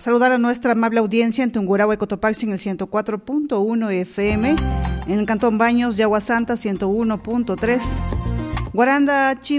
Saludar a nuestra amable audiencia en Tungurahua, Cotopaxi en el 104.1 FM, en el Cantón Baños, Yagua Santa 101.3, Guaranda, Chim